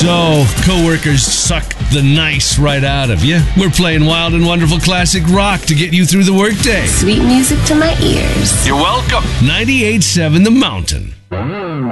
So, coworkers suck the nice right out of you. We're playing wild and wonderful classic rock to get you through the workday. Sweet music to my ears. You're welcome. 98.7 The Mountain.